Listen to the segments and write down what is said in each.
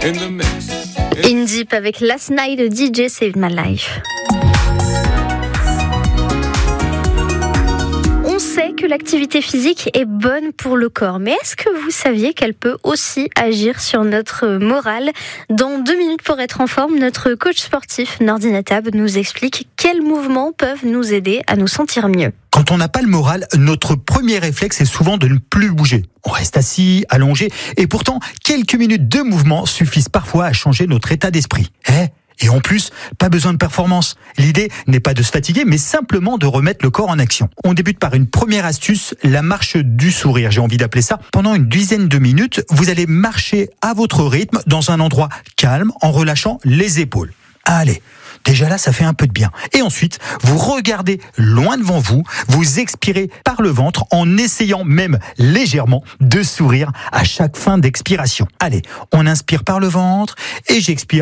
in the mix. In Deep avec Last Night de DJ Saved My Life. On sait que l'activité physique est bonne pour le corps, mais est-ce que vous saviez qu'elle peut aussi agir sur notre morale ? Dans 2 minutes pour être en forme, notre coach sportif Nordine Atab nous explique quels mouvements peuvent nous aider à nous sentir mieux. Quand on n'a pas le moral, notre premier réflexe est souvent de ne plus bouger. On reste assis, allongé, et pourtant, quelques minutes de mouvement suffisent parfois à changer notre état d'esprit. Et en plus, pas besoin de performance. L'idée n'est pas de se fatiguer, mais simplement de remettre le corps en action. On débute par une première astuce, la marche du sourire, j'ai envie d'appeler ça. Pendant une dizaine de minutes, vous allez marcher à votre rythme dans un endroit calme en relâchant les épaules. Allez, déjà là, ça fait un peu de bien. Et ensuite, vous regardez loin devant vous, vous expirez par le ventre en essayant même légèrement de sourire à chaque fin d'expiration. Allez, on inspire par le ventre et j'expire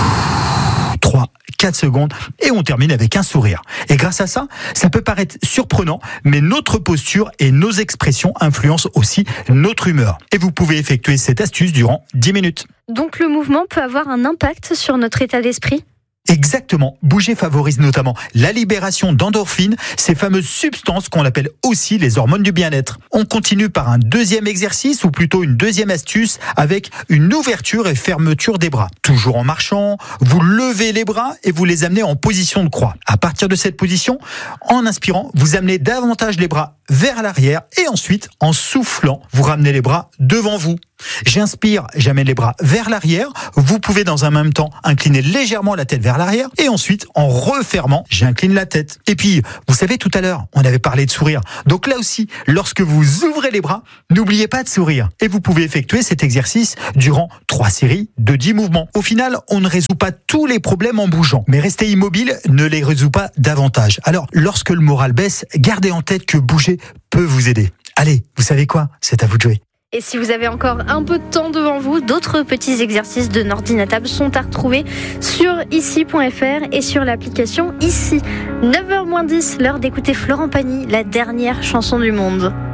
3, 4 secondes et on termine avec un sourire. Et grâce à ça, ça peut paraître surprenant, mais notre posture et nos expressions influencent aussi notre humeur. Et vous pouvez effectuer cette astuce durant 10 minutes. Donc le mouvement peut avoir un impact sur notre état d'esprit ? Exactement. Bouger favorise notamment la libération d'endorphines, ces fameuses substances qu'on appelle aussi les hormones du bien-être. On continue par un deuxième exercice, ou plutôt une deuxième astuce, avec une ouverture et fermeture des bras. Toujours en marchant, vous levez les bras et vous les amenez en position de croix. À partir de cette position, en inspirant, vous amenez davantage les bras vers l'arrière et ensuite, en soufflant, vous ramenez les bras devant vous. J'inspire, j'amène les bras vers l'arrière. Vous pouvez dans un même temps incliner légèrement la tête vers l'arrière et ensuite, en refermant, j'incline la tête. Et puis, vous savez, tout à l'heure, on avait parlé de sourire. Donc là aussi, lorsque vous ouvrez les bras, n'oubliez pas de sourire. Et vous pouvez effectuer cet exercice durant 3 séries de 10 mouvements. Au final, on ne résout pas tous les problèmes en bougeant, mais rester immobile ne les résout pas davantage. Alors, lorsque le moral baisse, gardez en tête que bouger peut vous aider. Allez, vous savez quoi ? C'est à vous de jouer. Et si vous avez encore un peu de temps devant vous, d'autres petits exercices de Nordine Atab sont à retrouver sur ici.fr et sur l'application Ici. 9h-10, l'heure d'écouter Florent Pagny, la dernière chanson du monde.